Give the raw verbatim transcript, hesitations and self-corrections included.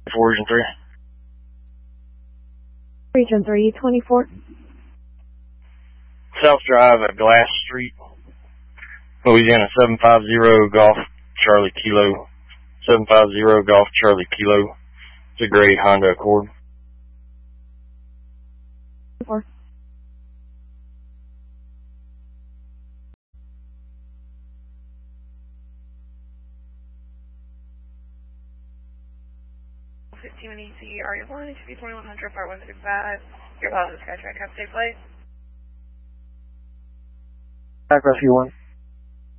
four, Region three. Region three, twenty-four. South Drive at Glass Street, Louisiana, seven five zero Golf Charlie Kilo. seven five zero Golf Charlie Kilo. It's a gray Honda Accord. Four. fifteen E C, are you one, H P twenty-one hundred, part one thirty-five, your positive sky track, have a safe flight. Back rescue one.